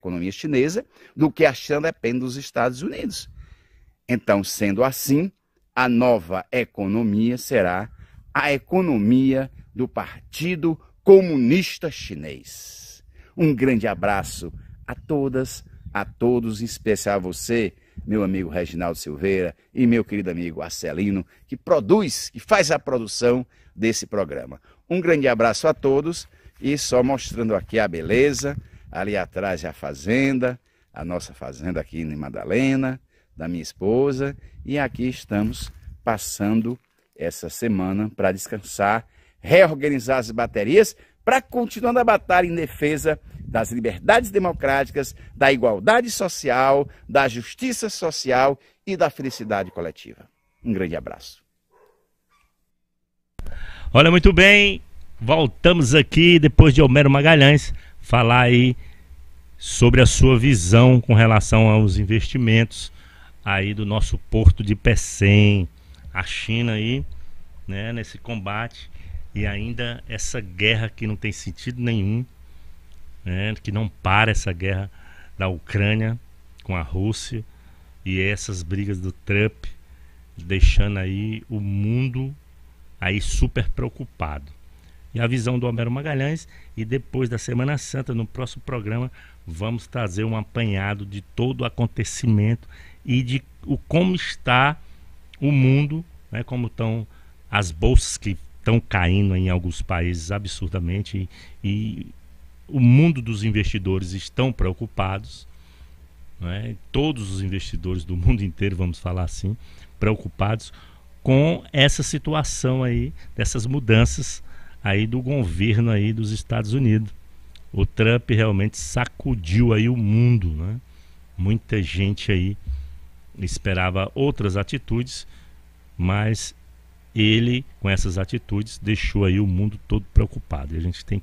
economia chinesa do que a China depende dos Estados Unidos. Então, sendo assim, a nova economia será a economia do Partido Comunista Chinês. Um grande abraço a todas, a todos, em especial a você, meu amigo Reginaldo Silveira e meu querido amigo Arcelino, que faz a produção desse programa. Um grande abraço a todos e só mostrando aqui a beleza, ali atrás é a fazenda, a nossa fazenda aqui em Madalena, da minha esposa, e aqui estamos passando essa semana para descansar, reorganizar as baterias, para continuar a batalha em defesa das liberdades democráticas, da igualdade social, da justiça social e da felicidade coletiva. Um grande abraço. Olha, muito bem, voltamos aqui depois de Homero Magalhães falar aí sobre a sua visão com relação aos investimentos aí do nosso porto de Pecém, a China aí, né, nesse combate e ainda essa guerra que não tem sentido nenhum, né, que não para essa guerra da Ucrânia com a Rússia e essas brigas do Trump, deixando aí o mundo aí super preocupado. E a visão do Homero Magalhães, e depois da Semana Santa, no próximo programa, vamos trazer um apanhado de todo o acontecimento e de como está o mundo, né, como estão as bolsas que estão caindo em alguns países absurdamente, e o mundo dos investidores estão preocupados, né, todos os investidores do mundo inteiro, vamos falar assim, preocupados com essa situação aí, dessas mudanças aí do governo aí dos Estados Unidos. O Trump realmente sacudiu aí o mundo, né? Muita gente aí esperava outras atitudes, mas ele, com essas atitudes, deixou aí o mundo todo preocupado. E a gente tem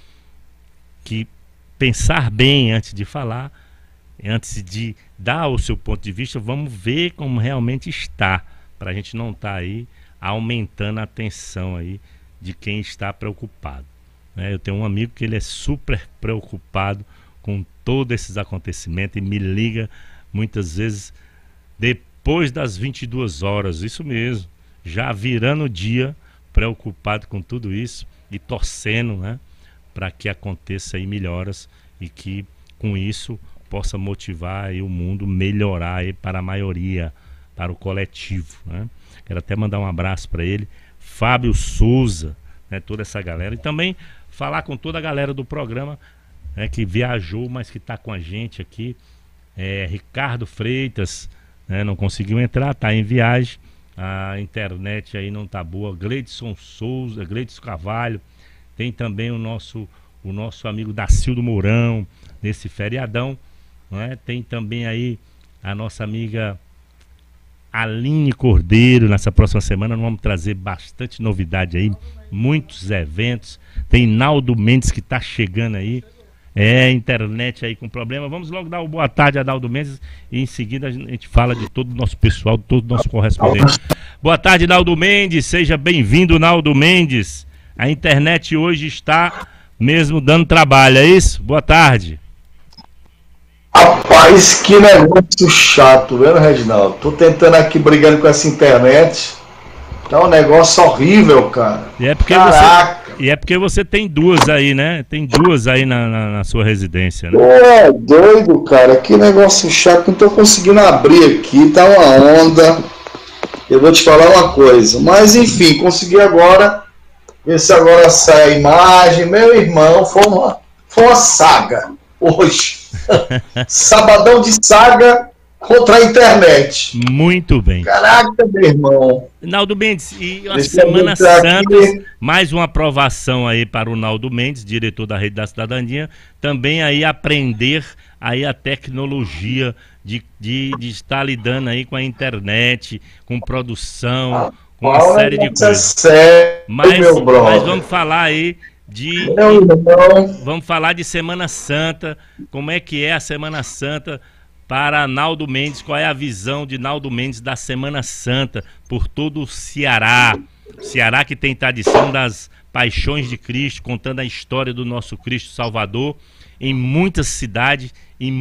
que pensar bem antes de falar, antes de dar o seu ponto de vista. Vamos ver como realmente está, para a gente não estar aí aumentando a tensão aí de quem está preocupado. Eu tenho um amigo que ele é super preocupado com todos esses acontecimentos e me liga muitas vezes depois das 22 horas, isso mesmo, já virando o dia, preocupado com tudo isso e torcendo, né, para que aconteça aí melhoras e que com isso possa motivar aí o mundo melhorar aí para a maioria, para o coletivo, né? Quero até mandar um abraço para ele, Fábio Souza, né, toda essa galera, e também falar com toda a galera do programa, né, que viajou, mas que está com a gente aqui. Ricardo Freitas, né, não conseguiu entrar, está em viagem, a internet aí não tá boa. Gleidson Souza, Gleidson Carvalho, tem também o nosso amigo Dacildo Mourão nesse feriadão, né? Tem também aí a nossa amiga Aline Cordeiro. Nessa próxima semana nós vamos trazer bastante novidade aí, muitos eventos. Tem Naldo Mendes que está chegando aí. Internet aí com problema. Vamos logo dar uma boa tarde a Naldo Mendes e em seguida a gente fala de todo o nosso pessoal, de todo o nosso correspondente. Boa tarde, Naldo Mendes. Seja bem-vindo, Naldo Mendes. A internet hoje está mesmo dando trabalho, é isso? Boa tarde. Rapaz, que negócio chato, vendo, Reginaldo? Tô tentando aqui brigando com essa internet. Tá um negócio horrível, cara. E é porque você tem duas aí, né? Tem duas aí na sua residência, né? Doido, cara. Que negócio chato. Não tô conseguindo abrir aqui. Tá uma onda. Eu vou te falar uma coisa. Mas, enfim, consegui agora. Ver se agora sai a imagem. Meu irmão, foi uma saga hoje. Sabadão de saga contra a internet. Muito bem. Caraca, meu irmão. Naldo Mendes, e a Semana Santa, mais uma aprovação aí para o Naldo Mendes, diretor da Rede da Cidadania, também aí aprender aí a tecnologia de estar lidando aí com a internet, com produção, com uma série de coisas. Mas vamos falar aí vamos falar de Semana Santa, como é que é a Semana Santa para Naldo Mendes, qual é a visão de Naldo Mendes da Semana Santa por todo o Ceará. Ceará que tem tradição das paixões de Cristo, contando a história do nosso Cristo Salvador, em muitas cidades, em